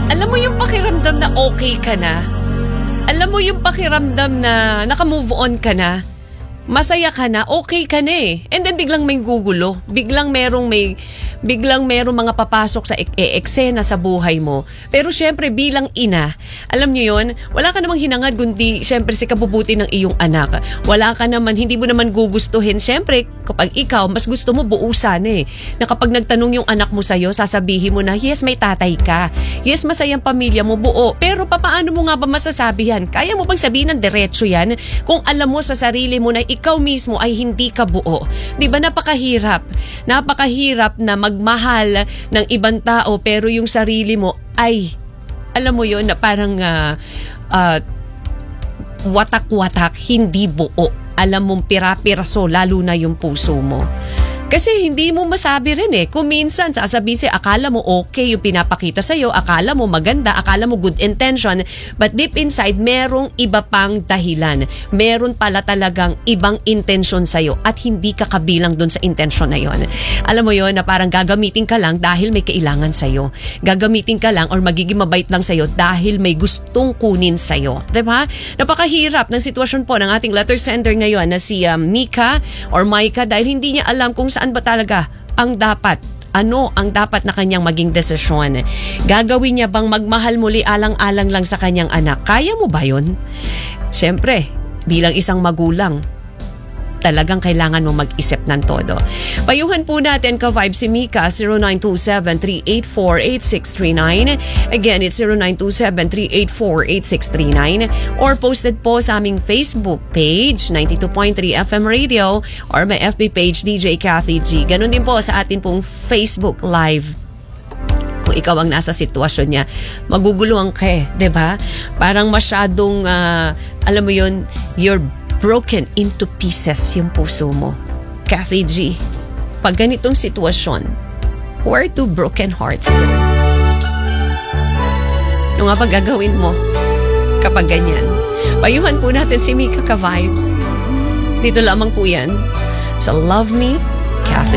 Alam mo yung pakiramdam na okay ka na? Alam mo yung pakiramdam na naka-move on ka na? Masaya ka na, okay ka na eh. And then biglang may gugulo. Biglang merong mga papasok sa eksena sa buhay mo. Pero syempre bilang ina, alam niyo yun, wala ka namang hinangad kundi syempre si kabubuti ng iyong anak. Wala ka naman, hindi mo naman gugustuhin. Syempre, kapag ikaw, mas gusto mo buusan eh. Na kapag nagtanong yung anak mo sa'yo, sasabihin mo na, yes, may tatay ka. Yes, masayang pamilya mo, buo. Pero paano mo nga ba masasabi yan? Kaya mo bang sabihin ng diretso yan? Kung alam mo sa sarili mo na ikaw mismo ay hindi ka buo. Diba napakahirap? Napakahirap na magmahal ng ibang tao pero yung sarili mo ay, alam mo yun, na parang watak-watak, hindi buo. Alam mong pira-piraso, lalo na yung puso mo. Kasi hindi mo masabi rin eh. Kung minsan sasabihin sa'yo, akala mo okay yung pinapakita sa'yo, akala mo maganda, akala mo good intention, but deep inside, merong iba pang dahilan. Meron pala talagang ibang intention sa'yo at hindi ka kabilang dun sa intention na yon. Alam mo yon na parang gagamitin ka lang dahil may kailangan sa'yo. Gagamitin ka lang or magiging mabait lang sa'yo dahil may gustong kunin sa'yo. Diba? Napakahirap ng sitwasyon po ng ating letter sender ngayon na si Mika or Maika dahil hindi niya alam kung saan ba talaga ang dapat, ano ang dapat na kanyang maging desisyon. Gagawin niya bang magmahal muli alang-alang lang sa kanyang anak? Kaya mo ba yun? Siyempre, bilang isang magulang, talagang kailangan mo mag-isip ng todo. Payuhan po natin ka-vibe si Mika, 0927-384-8639. Again, it's 0927-384-8639 or posted po sa aming Facebook page, 92.3 FM Radio, or may FB page, DJ Cathy G. Ganon din po sa atin pong Facebook Live. Kung ikaw ang nasa sitwasyon niya, maguguluhan ka eh, diba? Parang masyadong, alam mo yun, you're broken into pieces yung puso mo. Cathy G, pag ganitong sitwasyon, where do broken hearts go? Ano nga ba gagawin mo kapag ganyan? Payuhan po natin si Mika ka-vibes. Dito lamang po yan sa Love Me, Cathy